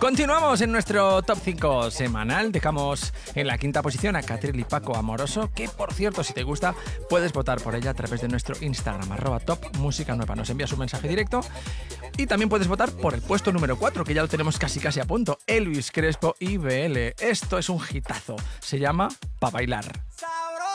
Continuamos en nuestro Top 5 semanal. Dejamos en la quinta posición a Catril y Paco Amoroso, que por cierto, si te gusta, puedes votar por ella a través de nuestro Instagram, @topmusicanueva. Nos envías un mensaje directo y también puedes votar por el puesto número 4, que ya lo tenemos casi a punto, Elvis Crespo y BL. Esto es un hitazo, se llama Pa' Bailar.